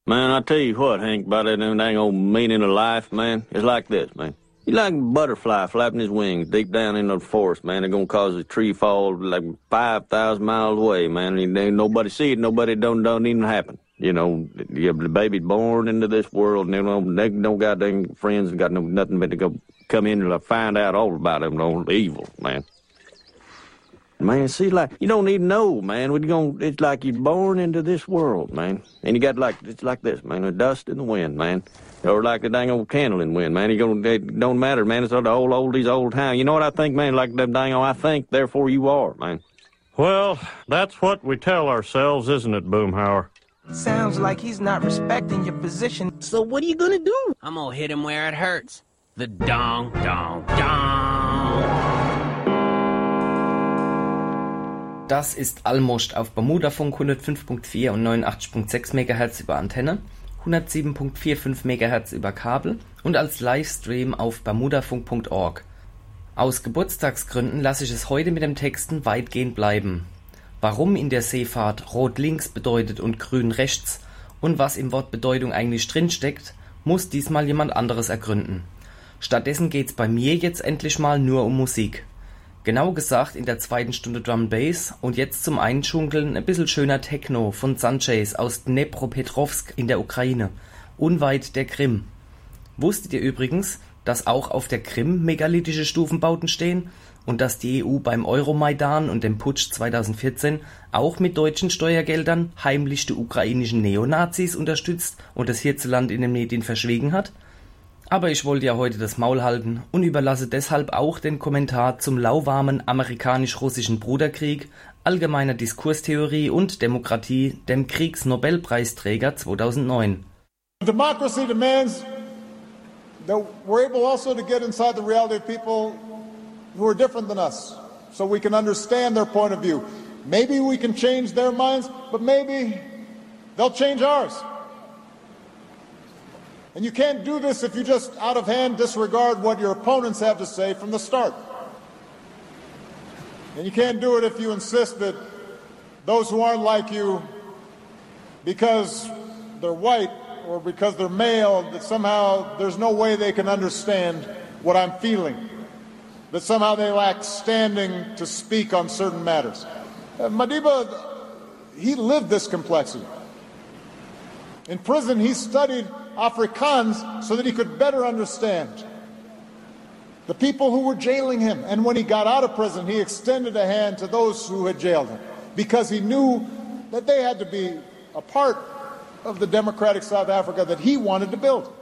Man, I tell you what, Hank, about that dang old meaning of life, man. It's like this, man. You like a butterfly flapping his wings deep down in the forest, man. They're gonna cause a tree fall like 5,000 miles away, man. And ain't nobody see it, nobody don't even happen. You know, the baby's born into this world, and they don't got dang friends and got nothing but to go come in and find out all about them, no evil, man. Man, see, like, you don't even know, man. It's like you're born into this world, man. And you got it's like this, man, the dust in the wind, man. Or like the dang old candle in the wind, man. It don't matter, man. It's all the oldies, old time. You know what I think, man? Like the dang old, I think, therefore you are, man. Well, that's what we tell ourselves, isn't it, Boomhauer? Sounds like he's not respecting your position. So what are you gonna do? I'm gonna hit him where it hurts. The dong, dong, dong. Das ist Almost auf Bermudafunk 105.4 und 89.6 MHz über Antenne, 107.45 MHz über Kabel und als Livestream auf bermudafunk.org. Aus Geburtstagsgründen lasse ich es heute mit dem Texten weitgehend bleiben. Warum in der Seefahrt Rot links bedeutet und Grün rechts und was im Wort Bedeutung eigentlich drinsteckt, muss diesmal jemand anderes ergründen. Stattdessen geht's bei mir jetzt endlich mal nur um Musik. Genau gesagt in der zweiten Stunde Drum ' Bass und jetzt zum Einschunkeln ein bisschen schöner Techno von Sanchez aus Dnepropetrovsk in der Ukraine, unweit der Krim. Wusstet ihr übrigens, dass auch auf der Krim megalithische Stufenbauten stehen und dass die EU beim Euromaidan und dem Putsch 2014 auch mit deutschen Steuergeldern heimlich die ukrainischen Neonazis unterstützt und das hierzulande in den Medien verschwiegen hat? Aber ich wollte ja heute das Maul halten und überlasse deshalb auch den Kommentar zum lauwarmen amerikanisch-russischen Bruderkrieg, allgemeiner Diskurstheorie und Demokratie dem Kriegsnobelpreisträger 2009. Democracy demands that we're able also to get inside the reality of people who are different than us, so we can understand their point of view. Maybe we can change their minds, but maybe they'll change ours. And you can't do this if you just out of hand disregard what your opponents have to say from the start. And you can't do it if you insist that those who aren't like you, because they're white or because they're male, that somehow there's no way they can understand what I'm feeling, that somehow they lack standing to speak on certain matters. Madiba, he lived this complexity. In prison, he studied Afrikaans so that he could better understand the people who were jailing him. And when he got out of prison, he extended a hand to those who had jailed him because he knew that they had to be a part of the democratic South Africa that he wanted to build.